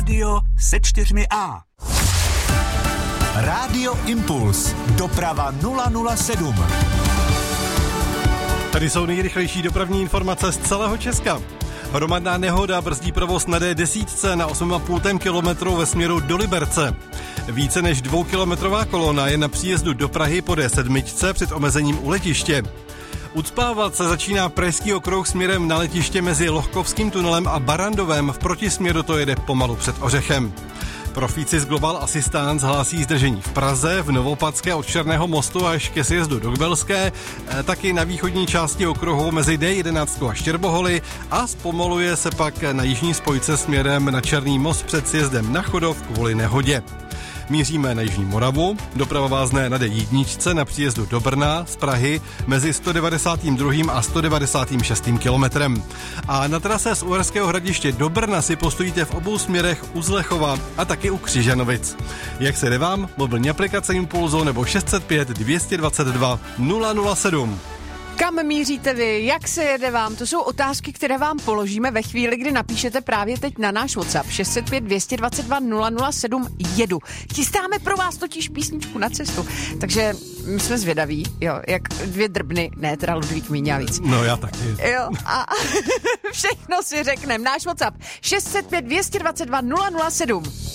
Rádio se 4A. Rádio Impuls. Doprava 007. Tady jsou nejrychlejší dopravní informace z celého Česka. Hromadná nehoda brzdí provoz na D10 na 8,5 kilometru ve směru do Liberce. Více než 2kilometrová kolona je na příjezdu do Prahy po D7 před omezením u letiště. Ucpávat se začíná pražský okruh směrem na letiště mezi Lohkovským tunelem a Barrandovem, v protisměru to jede pomalu před Ořechem. Profíci z Global Assistance hlásí zdržení v Praze, v Novopadské od Černého mostu až ke sjezdu do Kbelské, taky na východní části okruhu mezi D11 a Štěrboholy a zpomaluje se pak na jižní spojce směrem na Černý most před sjezdem na Chodov kvůli nehodě. Míříme na Jižní Moravu, doprava vázne na D1 na příjezdu do Brna z Prahy mezi 192. a 196. kilometrem. A na trase z Uherského Hradiště do Brna si postojíte v obou směrech u Zlechova a taky u Křižanovic. Jak se jde vám? Mobilní aplikace Impulzu nebo 605 222 007. Kam míříte vy? Jak se jede vám? To jsou otázky, které vám položíme ve chvíli, kdy napíšete právě teď na náš WhatsApp 605 222 007 jedu. Chystáme pro vás totiž písničku na cestu, takže my jsme zvědaví, jo, jak dvě drbny, ne, teda Ludvík míň a víc. No já taky. Jo, a všechno si řekneme. Náš WhatsApp 605 222 007.